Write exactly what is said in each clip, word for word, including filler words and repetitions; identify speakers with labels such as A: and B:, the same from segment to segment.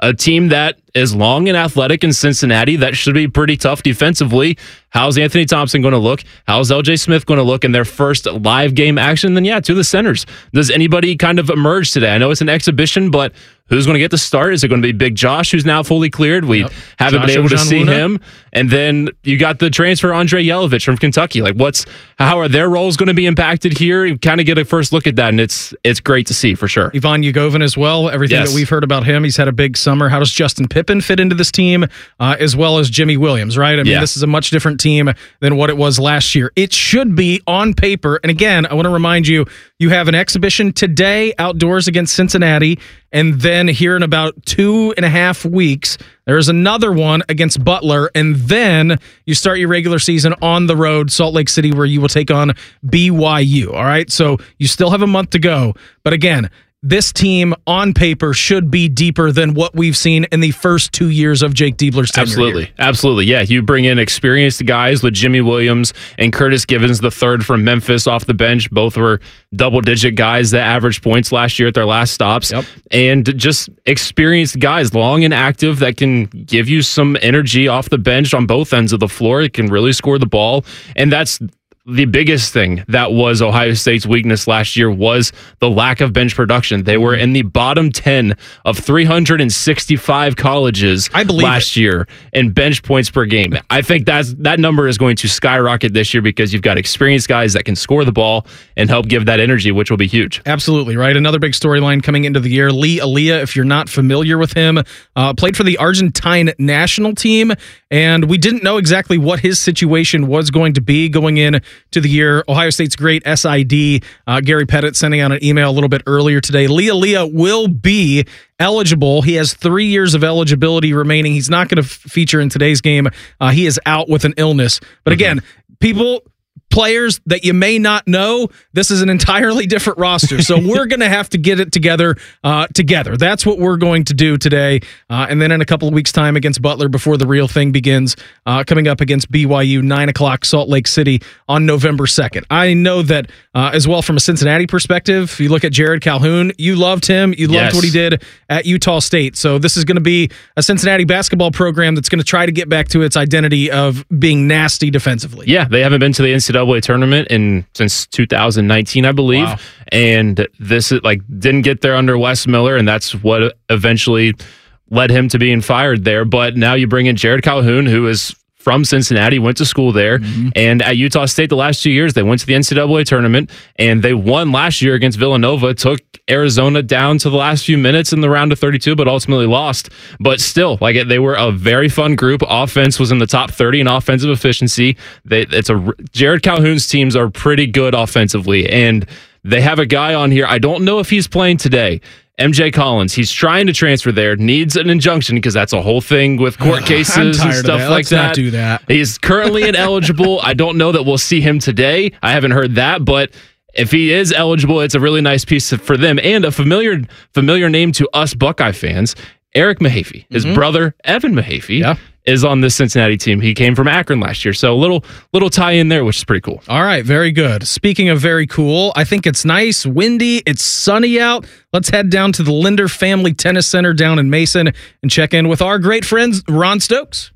A: a team that is long and athletic in Cincinnati that should be pretty tough defensively. How's Anthony Thompson going to look? How's L J Smith going to look in their first live game action? Then, yeah, to the centers. Does anybody kind of emerge today? I know it's an exhibition, but who's going to get the start? Is it going to be Big Josh, who's now fully cleared? We yep. haven't Josh been able to see Luna. him. And then you got the transfer Andre Yelovich from Kentucky. Like, what's how are their roles going to be impacted here? You kind of get a first look at that, and it's it's great to see for sure.
B: Ivan Yugovin as well. Everything yes. that we've heard about him, he's had a big summer. How does Justin Pippen fit into this team, uh, as well as Jimmy Williams? Right? I mean, yeah. this is a much different team than what it was last year. It should be on paper. And again, I want to remind you, you have an exhibition today outdoors against Cincinnati, and then here in about two and a half weeks, there's another one against Butler, and then you start your regular season on the road, Salt Lake City, where you will take on B Y U. All right, so you still have a month to go. But again, this team on paper should be deeper than what we've seen in the first two years of Jake Diebler's tenure.
A: Absolutely.
B: Here.
A: Absolutely. Yeah. You bring in experienced guys with Jimmy Williams and Curtis Givens, the third from Memphis off the bench. Both were double digit guys that averaged points last year at their last stops.
B: Yep.
A: And just experienced guys, long and active, that can give you some energy off the bench on both ends of the floor. It can really score the ball. And that's the biggest thing that was Ohio State's weakness last year was the lack of bench production. They were in the bottom ten of three hundred sixty-five colleges
B: I believe
A: last
B: it.
A: year in bench points per game. I think that's, that number is going to skyrocket this year because you've got experienced guys that can score the ball and help give that energy, which will be huge.
B: Absolutely, right? Another big storyline coming into the year, Lee Alia, if you're not familiar with him, uh, played for the Argentine national team, and we didn't know exactly what his situation was going to be going in to the year. Ohio State's great S I D, uh, Gary Pettit, sending out an email a little bit earlier today. Leah Leah will be eligible. He has three years of eligibility remaining. He's not going to f- feature in today's game. Uh, he is out with an illness. But again, mm-hmm. people... players that you may not know, this is an entirely different roster. So we're going to have to get it together uh, together. That's what we're going to do today. Uh, and then in a couple of weeks' time against Butler before the real thing begins, uh, coming up against B Y U, nine o'clock, Salt Lake City on November second. I know that uh, as well from a Cincinnati perspective, you look at Jared Calhoun, you loved him. You loved
A: yes.
B: what he did at Utah State. So this is going to be a Cincinnati basketball program that's going to try to get back to its identity of being nasty defensively.
A: Yeah, they haven't been to the N C double A tournament in since two thousand nineteen, I believe. Wow. And this is like didn't get there under Wes Miller, and that's what eventually led him to being fired there. But now you bring in Jared Calhoun, who is from Cincinnati, went to school there, mm-hmm. and at Utah State the last two years, they went to the N C double A tournament, and they won last year against Villanova, took Arizona down to the last few minutes in the round of thirty-two, but ultimately lost. But still, like they were a very fun group. Offense was in the top thirty in offensive efficiency. They, it's a Jared Calhoun's teams are pretty good offensively, and they have a guy on here. I don't know if he's playing today. M J Collins, he's trying to transfer there, needs an injunction because that's a whole thing with court cases and stuff
B: that.
A: like
B: Let's
A: that.
B: Not do that.
A: He's currently ineligible. I don't know that we'll see him today. I haven't heard that, but if he is eligible, it's a really nice piece for them and a familiar familiar name to us Buckeye fans. Eric Mahaffey, his mm-hmm. brother Evan Mahaffey,
B: yeah.
A: is on this Cincinnati team. He came from Akron last year, so a little little tie in there, which is pretty cool.
B: All right, very good. Speaking of very cool, I think it's nice, windy, it's sunny out. Let's head down to the Linder Family Tennis Center down in Mason and check in with our great friend Ron Stokes.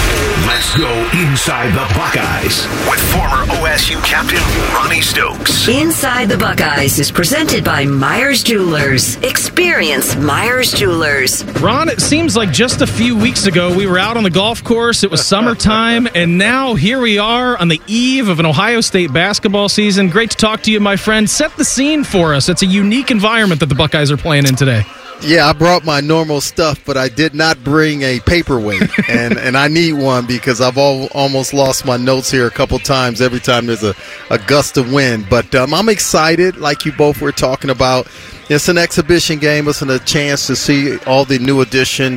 C: Let's go inside the Buckeyes with former O S U captain Ronnie Stokes.
D: Inside the Buckeyes is presented by Myers Jewelers. Experience Myers Jewelers.
B: Ron, it seems like just a few weeks ago we were out on the golf course. It was summertime, and now here we are on the eve of an Ohio State basketball season. Great to talk to you, my friend. Set the scene for us. It's a unique environment that the Buckeyes are playing in today.
E: Yeah, I brought my normal stuff, but I did not bring a paperweight, and, and I need one because I've all, almost lost my notes here a couple times every time there's a, a gust of wind. But um, I'm excited, like you both were talking about. It's an exhibition game. It's a chance to see all the new addition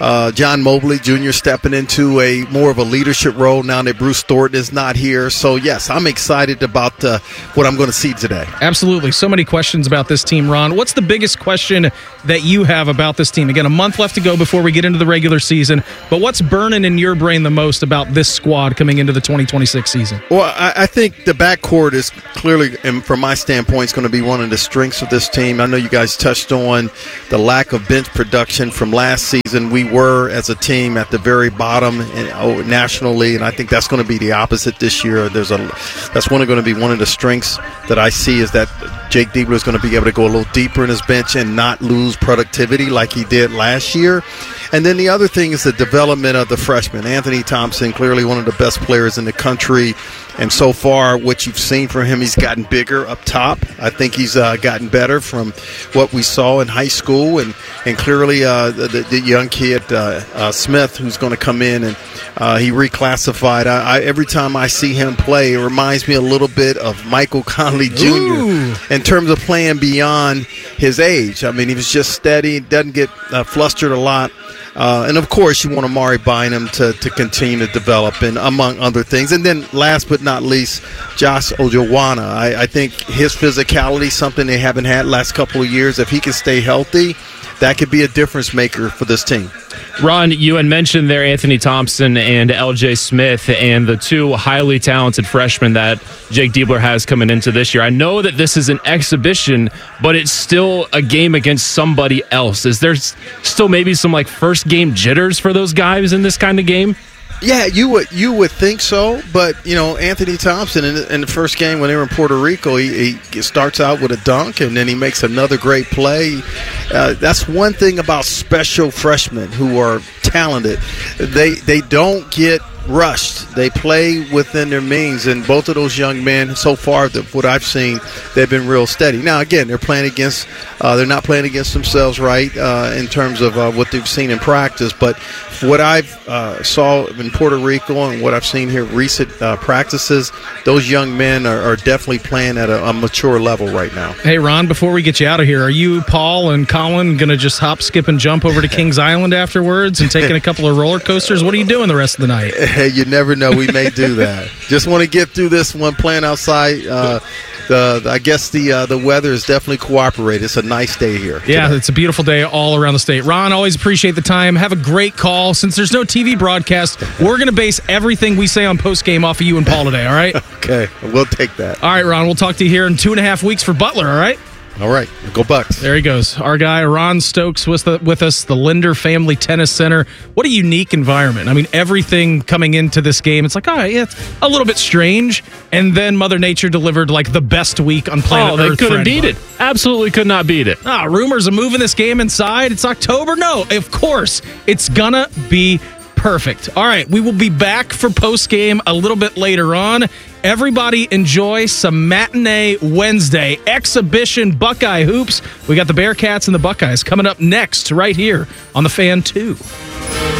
E: uh, John Mobley Junior stepping into a more of a leadership role now that Bruce Thornton is not here. So, yes, I'm excited about uh, what I'm going to see today.
B: Absolutely. So many questions about this team, Ron. What's the biggest question that you have about this team? Again, a month left to go before we get into the regular season, but what's burning in your brain the most about this squad coming into the twenty twenty-six season?
E: Well, I, I think the backcourt is clearly, and from my standpoint, is going to be one of the strengths of this team. I know you guys touched on the lack of bench production from last season. We were, as a team, at the very bottom in, oh, nationally, and I think that's going to be the opposite this year. There's a that's one going to be one of the strengths that I see is that Jake Diebler is going to be able to go a little deeper in his bench and not lose productivity like he did last year. And then the other thing is the development of the freshman. Anthony Thompson, clearly one of the best players in the country. And so far, what you've seen from him, he's gotten bigger up top. I think he's uh, gotten better from what we saw in high school. And, and clearly uh, the, the young kid, uh, uh, Smith, who's going to come in, and uh, he reclassified. I, I, every time I see him play, it reminds me a little bit of Michael Conley Junior Ooh. In terms of playing beyond his age. I mean, he was just steady, doesn't get uh, flustered a lot. Uh, and, of course, you want Amari Bynum to, to continue to develop, and among other things. And then last but not least, Josh Ojowana. I, I think his physicality is something they haven't had last couple of years. If he can stay healthy, that could be a difference maker for this team.
A: Ron, you had mentioned there Anthony Thompson and L J Smith and the two highly talented freshmen that Jake Diebler has coming into this year. I know that this is an exhibition, but it's still a game against somebody else. Is there still maybe some like first game jitters for those guys in this kind of game?
E: Yeah, you would you would think so, but you know Anthony Thompson in, in the first game when they were in Puerto Rico, he, he starts out with a dunk and then he makes another great play. Uh, that's one thing about special freshmen who are talented; they they don't get rushed. They play within their means, and both of those young men, so far, the, what I've seen, they've been real steady. Now, again, they're playing against, uh, they're not playing against themselves, right, uh, in terms of uh, what they've seen in practice. But what I've uh, saw in Puerto Rico and what I've seen here recent uh, practices, those young men are, are definitely playing at a, a mature level right now.
B: Hey, Ron, before we get you out of here, are you, Paul, and Colin going to just hop, skip, and jump over to Kings Island afterwards and taking a couple of roller coasters? What are you doing the rest of the night?
E: Hey, you never know. We may do that. Just want to get through this one, playing outside. Uh, the I guess the uh, the weather is definitely cooperating. It's a nice day here.
B: Yeah,
E: today.
B: It's a beautiful day all around the state. Ron, always appreciate the time. Have a great call. Since there's no T V broadcast, we're going to base everything we say on postgame off of you and Paul today, all right?
E: Okay, we'll take that.
B: All right, Ron, we'll talk to you here in two and a half weeks for Butler, all right?
E: All right, go Bucks.
B: There he goes. Our guy, Ron Stokes, with, the, with us, the Linder Family Tennis Center. What a unique environment. I mean, everything coming into this game, it's like, oh, yeah, it's a little bit strange. And then Mother Nature delivered, like, the best week on planet
A: oh,
B: Earth.
A: They couldn't beat it. Absolutely could not beat it.
B: Ah, rumors of moving this game inside. It's October. No, of course. It's gonna be perfect. All right, we will be back for post-game a little bit later on. Everybody enjoy some Matinee Wednesday exhibition Buckeye hoops. We got the Bearcats and the Buckeyes coming up next right here on the Fan two.